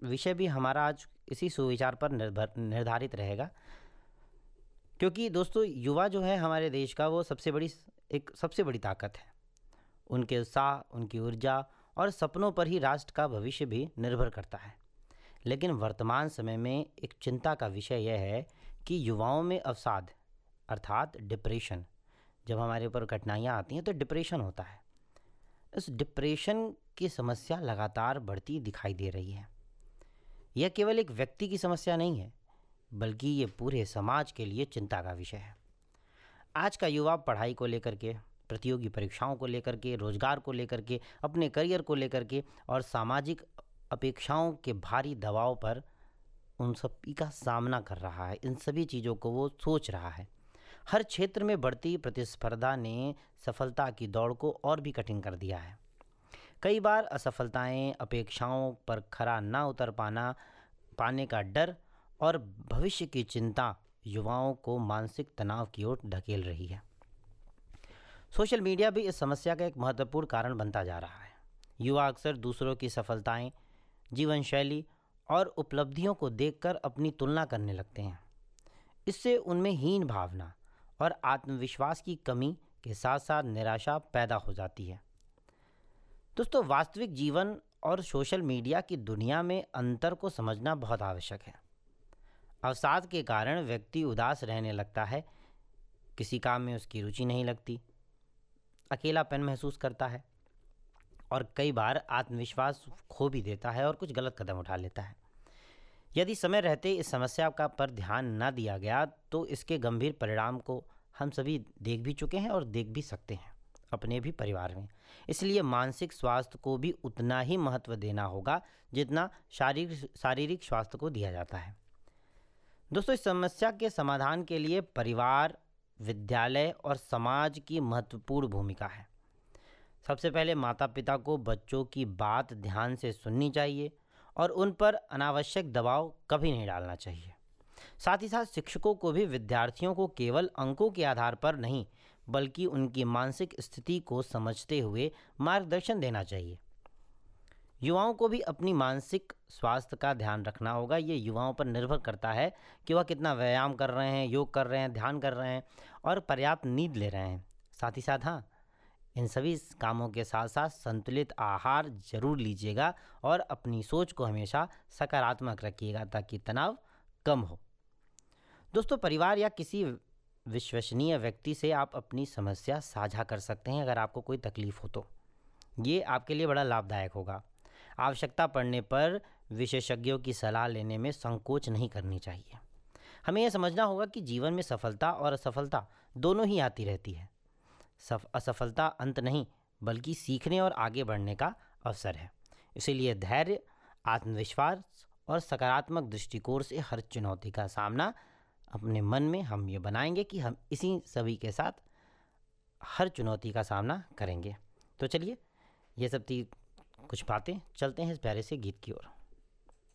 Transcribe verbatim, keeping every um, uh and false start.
विषय भी हमारा आज इसी सुविचार पर निर्भर निर्धारित रहेगा, क्योंकि दोस्तों युवा जो है हमारे देश का वो सबसे बड़ी एक सबसे बड़ी ताकत है। उनके उत्साह, उनकी ऊर्जा और सपनों पर ही राष्ट्र का भविष्य भी निर्भर करता है। लेकिन वर्तमान समय में एक चिंता का विषय यह है कि युवाओं में अवसाद अर्थात डिप्रेशन, जब हमारे ऊपर कठिनाइयाँ आती हैं तो डिप्रेशन होता है। इस डिप्रेशन की समस्या लगातार बढ़ती दिखाई दे रही है। यह केवल एक व्यक्ति की समस्या नहीं है, बल्कि ये पूरे समाज के लिए चिंता का विषय है। आज का युवा पढ़ाई को लेकर के, प्रतियोगी परीक्षाओं को लेकर के, रोजगार को लेकर के, अपने करियर को लेकर के और सामाजिक अपेक्षाओं के भारी दबाव पर उन सभी का सामना कर रहा है। इन सभी चीज़ों को वो सोच रहा है। हर क्षेत्र में बढ़ती प्रतिस्पर्धा ने सफलता की दौड़ को और भी कठिन कर दिया है। कई बार असफलताएं, अपेक्षाओं पर खरा ना उतर पाना पाने का डर और भविष्य की चिंता युवाओं को मानसिक तनाव की ओर धकेल रही है। सोशल मीडिया भी इस समस्या का एक महत्वपूर्ण कारण बनता जा रहा है। युवा अक्सर दूसरों की सफलताएं, जीवन शैली और उपलब्धियों को देखकर अपनी तुलना करने लगते हैं। इससे उनमें हीन भावना और आत्मविश्वास की कमी के साथ साथ निराशा पैदा हो जाती है। दोस्तों, वास्तविक जीवन और सोशल मीडिया की दुनिया में अंतर को समझना बहुत आवश्यक है। अवसाद के कारण व्यक्ति उदास रहने लगता है, किसी काम में उसकी रुचि नहीं लगती, अकेलापन महसूस करता है और कई बार आत्मविश्वास खो भी देता है और कुछ गलत कदम उठा लेता है। यदि समय रहते इस समस्या का पर ध्यान न दिया गया तो इसके गंभीर परिणाम को हम सभी देख भी चुके हैं और देख भी सकते हैं अपने भी परिवार में। इसलिए मानसिक स्वास्थ्य को भी उतना ही महत्व देना होगा जितना शारीरिक शारीरिक स्वास्थ्य को दिया जाता है। दोस्तों, इस समस्या के समाधान के लिए परिवार, विद्यालय और समाज की महत्वपूर्ण भूमिका है। सबसे पहले माता पिता को बच्चों की बात ध्यान से सुननी चाहिए और उन पर अनावश्यक दबाव कभी नहीं डालना चाहिए। साथ ही साथ शिक्षकों को भी विद्यार्थियों को केवल अंकों के आधार पर नहीं, बल्कि उनकी मानसिक स्थिति को समझते हुए मार्गदर्शन देना चाहिए। युवाओं को भी अपनी मानसिक स्वास्थ्य का ध्यान रखना होगा। ये युवाओं पर निर्भर करता है कि वह कितना व्यायाम कर रहे हैं, योग कर रहे हैं, ध्यान कर रहे हैं और पर्याप्त नींद ले रहे हैं। साथ ही साथ हाँ, इन सभी कामों के साथ साथ संतुलित आहार जरूर लीजिएगा और अपनी सोच को हमेशा सकारात्मक रखिएगा ताकि तनाव कम हो। दोस्तों, परिवार या किसी विश्वसनीय व्यक्ति से आप अपनी समस्या साझा कर सकते हैं अगर आपको कोई तकलीफ हो तो। ये आपके लिए बड़ा लाभदायक होगा। आवश्यकता पड़ने पर विशेषज्ञों की सलाह लेने में संकोच नहीं करनी चाहिए। हमें यह समझना होगा कि जीवन में सफलता और असफलता दोनों ही आती रहती है। सफ असफलता अंत नहीं, बल्कि सीखने और आगे बढ़ने का अवसर है। इसीलिए धैर्य, आत्मविश्वास और सकारात्मक दृष्टिकोण से हर चुनौती का सामना अपने मन में हम ये बनाएंगे कि हम इसी सभी के साथ हर चुनौती का सामना करेंगे। तो चलिए, ये सब थी कुछ बातें। चलते हैं इस प्यारे से गीत की ओर।